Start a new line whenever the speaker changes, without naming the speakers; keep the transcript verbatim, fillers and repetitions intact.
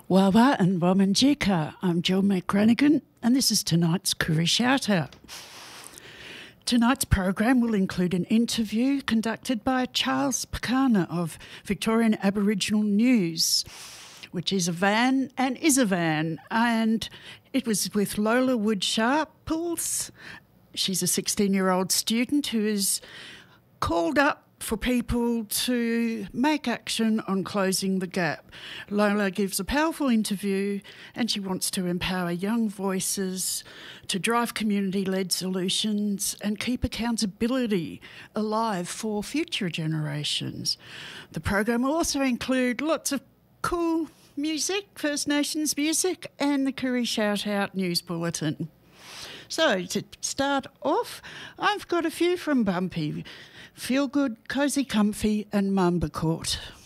Wawa and Wominjeka. I'm Jill McGranigan, and this is tonight's Koori Shout Out. Tonight's program will include an interview conducted by Charles Pakana of Victorian Aboriginal News, which is a van and is a van, and it was with Lola Wood-Sharples. She's a sixteen-year-old student who is called up for people to make action on closing the gap. Lola gives a powerful interview and she wants to empower young voices to drive community-led solutions and keep accountability alive for future generations. The program will also include lots of cool music, First Nations music, and the Koori Shout Out news bulletin. So to start off, I've got a few from Bumpy. Feel Good, Cozy Comfy and Mamba Court.